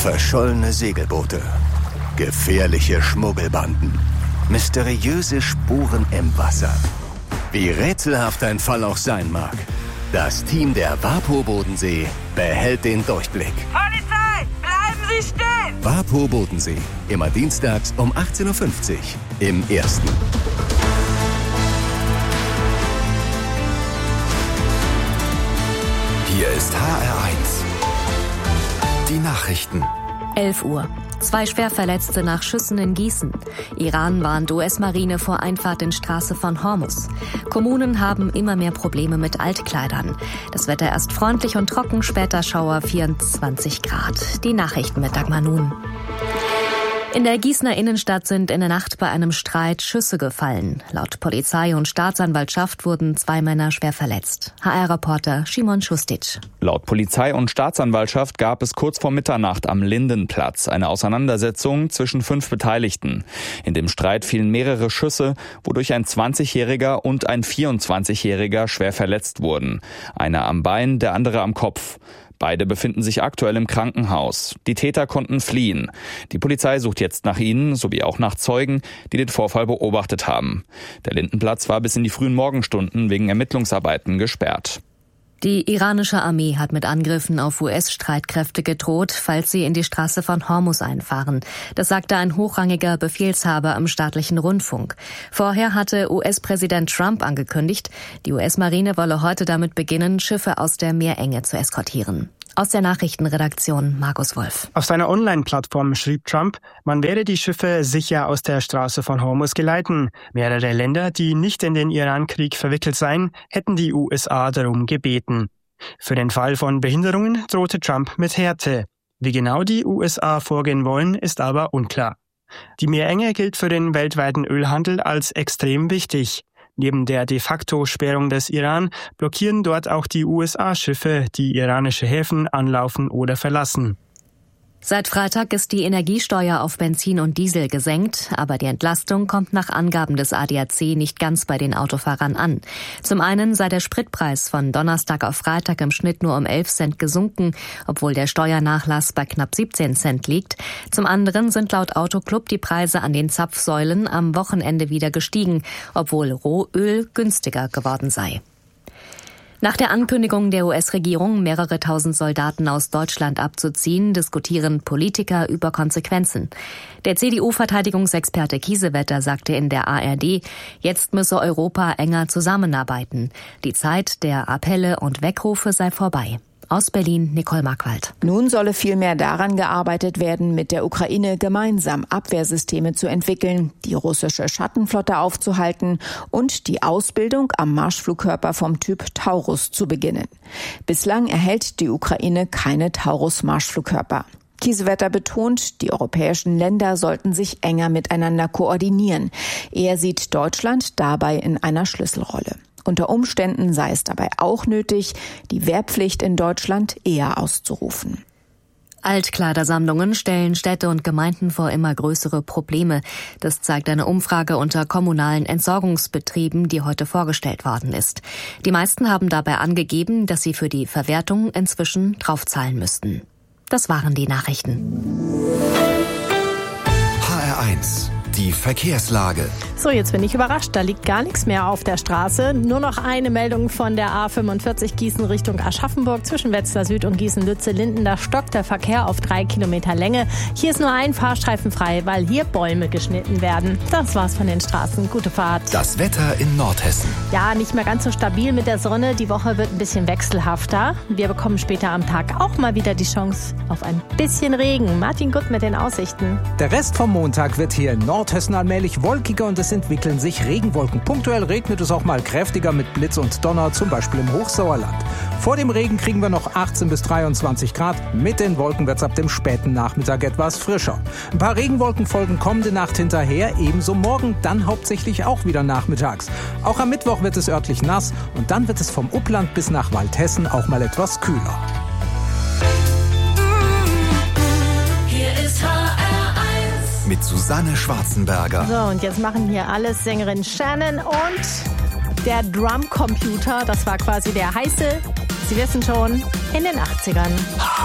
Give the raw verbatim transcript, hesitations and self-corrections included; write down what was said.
Verschollene Segelboote, gefährliche Schmuggelbanden, mysteriöse Spuren im Wasser. Wie rätselhaft ein Fall auch sein mag, das Team der WaPo Bodensee behält den Durchblick. Polizei, bleiben Sie stehen! WaPo Bodensee, immer dienstags um achtzehn Uhr fünfzig im Ersten. Hier ist H R eins. Die Nachrichten. elf Uhr. Zwei Schwerverletzte nach Schüssen in Gießen. Iran warnt U S-Marine vor Einfahrt in Straße von Hormuz. Kommunen haben immer mehr Probleme mit Altkleidern. Das Wetter erst freundlich und trocken, später Schauer, vierundzwanzig Grad. Die Nachrichten mit Dagmar Nun. In der Gießener Innenstadt sind in der Nacht bei einem Streit Schüsse gefallen. Laut Polizei und Staatsanwaltschaft wurden zwei Männer schwer verletzt. H R-Reporter Szymon Šustic. Laut Polizei und Staatsanwaltschaft gab es kurz vor Mitternacht am Lindenplatz eine Auseinandersetzung zwischen fünf Beteiligten. In dem Streit fielen mehrere Schüsse, wodurch ein zwanzigjähriger und ein vierundzwanzigjähriger schwer verletzt wurden. Einer am Bein, der andere am Kopf. Beide befinden sich aktuell im Krankenhaus. Die Täter konnten fliehen. Die Polizei sucht jetzt nach ihnen, sowie auch nach Zeugen, die den Vorfall beobachtet haben. Der Lindenplatz war bis in die frühen Morgenstunden wegen Ermittlungsarbeiten gesperrt. Die iranische Armee hat mit Angriffen auf U S-Streitkräfte gedroht, falls sie in die Straße von Hormuz einfahren. Das sagte ein hochrangiger Befehlshaber im staatlichen Rundfunk. Vorher hatte U S-Präsident Trump angekündigt, die U S-Marine wolle heute damit beginnen, Schiffe aus der Meerenge zu eskortieren. Aus der Nachrichtenredaktion Markus Wolf. Auf seiner Online-Plattform schrieb Trump, man werde die Schiffe sicher aus der Straße von Hormuz geleiten. Mehrere Länder, die nicht in den Iran-Krieg verwickelt seien, hätten die U S A darum gebeten. Für den Fall von Behinderungen drohte Trump mit Härte. Wie genau die U S A vorgehen wollen, ist aber unklar. Die Meerenge gilt für den weltweiten Ölhandel als extrem wichtig. Neben der de facto Sperrung des Iran blockieren dort auch die U S A-Schiffe, die iranische Häfen anlaufen oder verlassen. Seit Freitag ist die Energiesteuer auf Benzin und Diesel gesenkt, aber die Entlastung kommt nach Angaben des A D A C nicht ganz bei den Autofahrern an. Zum einen sei der Spritpreis von Donnerstag auf Freitag im Schnitt nur um elf Cent gesunken, obwohl der Steuernachlass bei knapp siebzehn Cent liegt. Zum anderen sind laut Autoclub die Preise an den Zapfsäulen am Wochenende wieder gestiegen, obwohl Rohöl günstiger geworden sei. Nach der Ankündigung der U S-Regierung, mehrere tausend Soldaten aus Deutschland abzuziehen, diskutieren Politiker über Konsequenzen. Der C D U-Verteidigungsexperte Kiesewetter sagte in der A R D, jetzt müsse Europa enger zusammenarbeiten. Die Zeit der Appelle und Weckrufe sei vorbei. Aus Berlin, Nicole Markwald. Nun solle vielmehr daran gearbeitet werden, mit der Ukraine gemeinsam Abwehrsysteme zu entwickeln, die russische Schattenflotte aufzuhalten und die Ausbildung am Marschflugkörper vom Typ Taurus zu beginnen. Bislang erhält die Ukraine keine Taurus-Marschflugkörper. Kiesewetter betont, die europäischen Länder sollten sich enger miteinander koordinieren. Er sieht Deutschland dabei in einer Schlüsselrolle. Unter Umständen sei es dabei auch nötig, die Wehrpflicht in Deutschland eher auszurufen. Altkleidersammlungen stellen Städte und Gemeinden vor immer größere Probleme. Das zeigt eine Umfrage unter kommunalen Entsorgungsbetrieben, die heute vorgestellt worden ist. Die meisten haben dabei angegeben, dass sie für die Verwertung inzwischen draufzahlen müssten. Das waren die Nachrichten. H R eins. Die Verkehrslage. So, jetzt bin ich überrascht. Da liegt gar nichts mehr auf der Straße. Nur noch eine Meldung von der A fünfundvierzig Gießen Richtung Aschaffenburg. Zwischen Wetzlar Süd und Gießen-Lütze-Linden. Da stockt der Verkehr auf drei Kilometer Länge. Hier ist nur ein Fahrstreifen frei, weil hier Bäume geschnitten werden. Das war's von den Straßen. Gute Fahrt. Das Wetter in Nordhessen. Ja, nicht mehr ganz so stabil mit der Sonne. Die Woche wird ein bisschen wechselhafter. Wir bekommen später am Tag auch mal wieder die Chance auf ein bisschen Regen. Martin Gutt mit den Aussichten. Der Rest vom Montag wird hier in Nordhessen allmählich wolkiger und es entwickeln sich Regenwolken. Punktuell regnet es auch mal kräftiger mit Blitz und Donner, zum Beispiel im Hochsauerland. Vor dem Regen kriegen wir noch achtzehn bis dreiundzwanzig Grad. Mit den Wolken wird es ab dem späten Nachmittag etwas frischer. Ein paar Regenwolken folgen kommende Nacht hinterher, ebenso morgen, dann hauptsächlich auch wieder nachmittags. Auch am Mittwoch wird es örtlich nass und dann wird es vom Upland bis nach Waldhessen auch mal etwas kühler. Mit Susanne Schwarzenberger. So, und jetzt machen hier alles Sängerin Shannon und der Drumcomputer. Das war quasi der heiße, Sie wissen schon, in den achtzigern.